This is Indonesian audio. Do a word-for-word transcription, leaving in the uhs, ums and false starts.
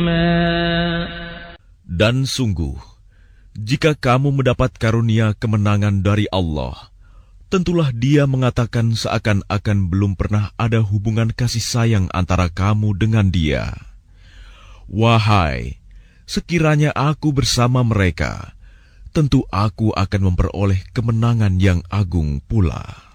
Dan sungguh, jika kamu mendapat karunia kemenangan dari Allah, tentulah Dia mengatakan seakan-akan belum pernah ada hubungan kasih sayang antara kamu dengan Dia. Wahai, sekiranya aku bersama mereka, tentu aku akan memperoleh kemenangan yang agung pula.